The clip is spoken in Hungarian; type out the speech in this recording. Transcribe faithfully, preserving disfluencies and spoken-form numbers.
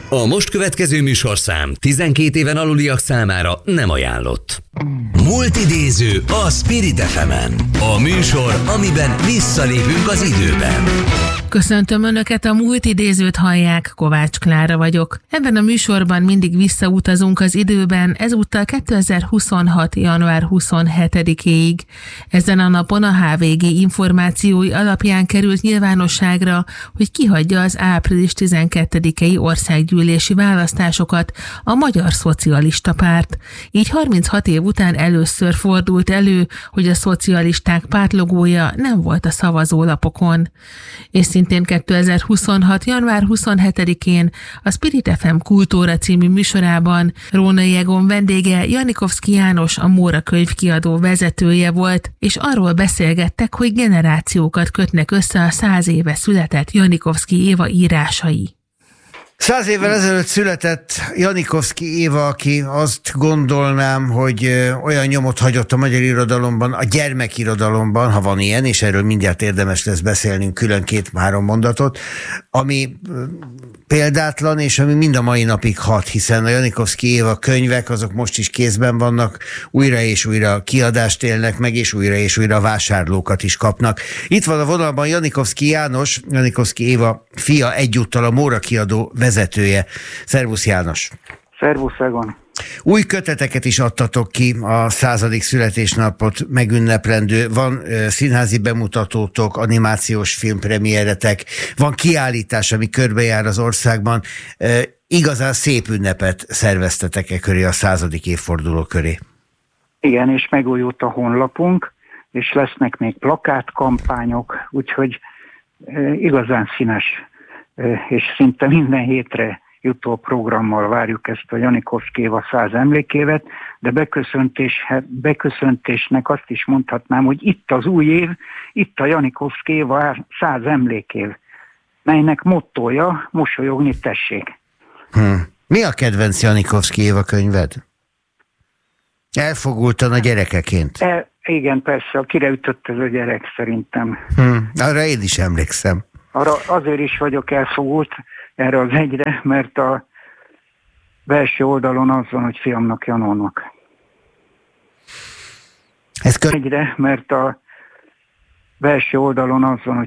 A most következő műsorszám tizenkét éven aluliak számára nem ajánlott. Multidéző a Spirit ef emen. A műsor, amiben visszalépünk az időben. Köszöntöm Önöket, a Multidézőt hallják, Kovács Klára vagyok. Ebben a műsorban mindig visszautazunk az időben, ezúttal kétezer-huszonhat. január huszonhetedikéig. Ezen a napon a há vé gé információi alapján került nyilvánosságra, hogy kihagyja az április tizenkettedikei országgyűlési választásokat a Magyar Szocialista Párt. Így harminchat év után először fordult elő, hogy a szocialisták pártlogója nem volt a szavazólapokon. És szintén kétezer-huszonhat. január huszonhetedikén a Spirit ef em Kultúra című műsorában Rónai Egon vendége Janikovszky János, a Móra könyvkiadó vezetője volt, és arról beszélgettek, hogy generációkat kötnek össze a száz éve született Janikovszky Éva írásai. Száz évvel ezelőtt született Janikovszky Éva, aki azt gondolnám, hogy olyan nyomot hagyott a magyar irodalomban, a gyermekirodalomban, ha van ilyen, és erről mindjárt érdemes lesz beszélnünk külön két-három mondatot, ami példátlan, és ami mind a mai napig hat, hiszen a Janikovszky Éva könyvek, azok most is kézben vannak, újra és újra kiadást élnek meg, és újra és újra vásárlókat is kapnak. Itt van a vonalban Janikovszky János, Janikovszky Éva fia, egyúttal a Móra kiadó vezetője. Szervusz János! Szervusz Egon! Új köteteket is adtatok ki a századik születésnapot megünneplendő. Van uh, színházi bemutatótok, animációs filmpremieretek, van kiállítás, ami körbejár az országban. Uh, igazán szép ünnepet szerveztetek e köré, a századik évforduló köré. Igen, és megújult a honlapunk, és lesznek még plakátkampányok, úgyhogy uh, igazán színes uh, és szinte minden hétre jutó programmal várjuk ezt a Janikovszky Éva száz emlékévet, de beköszöntés, beköszöntésnek azt is mondhatnám, hogy itt az új év, itt a Janikovszky Éva száz emlékév, melynek mottója mosolyogni tessék. Hmm. Mi a kedvenc Janikovszky Éva könyved? Elfogultan a gyerekeként. E, igen, persze, kire ütött ez a gyerek szerintem. Hmm. Arra én is emlékszem. Arra azért is vagyok elfogult, erre az egyre, mert a belső oldalon az van, hogy fiamnak, Janónak. Ez kö... Egyre, mert a belső oldalon az van, hogy